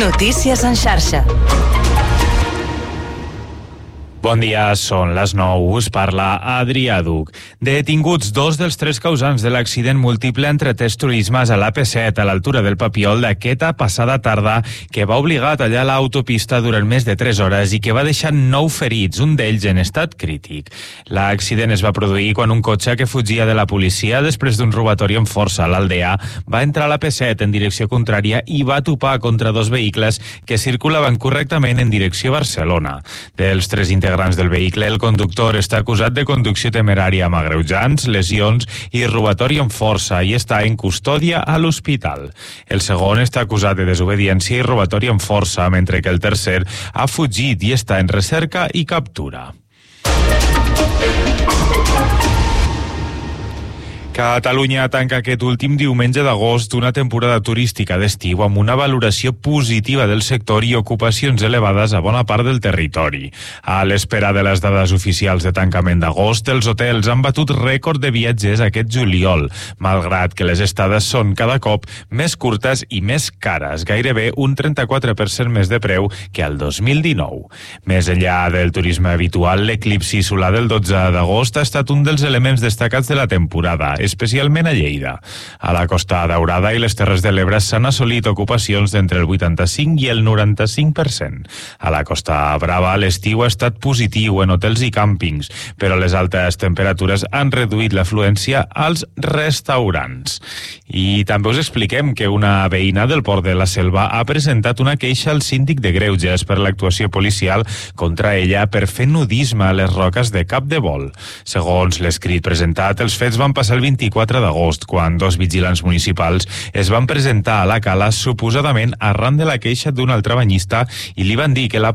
Notícies en xarxa. Bon dia, són les 9, us parla Adrià Duc. Detinguts 2 dels 3 causants de l'accident múltiple entre tres turismes a l'AP7 a l'altura del Papiol d'aquesta passada tarda que va obligar a tallar l'autopista durant més de 3 hores i que va deixar 9 ferits, un d'ells en estat crític. L'accident es va produir quan un cotxe que fugia de la policia després d'un robatori amb força a l'Aldea va entrar a l'AP7 en direcció contrària i va topar contra 2 vehicles que circulaven correctament en direcció Barcelona. Dels 3 integrants del vehicle, el conductor està acusat de conducció temerària amb agreujants, lesions i robatori amb força i està en custòdia a l'hospital. El segon està acusat de desobediència i robatori amb força, mentre que el tercer ha fugit i està en recerca i captura. Catalunya tanca aquest últim diumenge d'agost una temporada turística d'estiu amb una valoració positiva del sector i ocupacions elevades a bona part del territori. A l'espera de les dades oficials de tancament d'agost, els hotels han batut rècord de viatgers aquest juliol, malgrat que les estades són cada cop més curtes i més cares, gairebé un 34% més de preu que al 2019. Més enllà del turisme habitual, l'eclipsi solar del 12 d'agost ha estat un dels elements destacats de la temporada, especialment a Lleida. A la Costa Daurada i les Terres de l'Ebre s'han assolit ocupacions d'entre el 85 i el 95%. A la Costa Brava l'estiu ha estat positiu en hotels i càmpings, però les altes temperatures han reduït l'afluència als restaurants. I també us expliquem que una veïna del Port de la Selva ha presentat una queixa al síndic de Greuges per l'actuació policial contra ella per fer nudisme a les roques de Cap de Vol. Segons l'escrit presentat, els fets van passar el 24 d'agost, quan 2 vigilants municipals es van presentar a la cala suposadament arran de la queixa d'un altre banyista i li van dir que la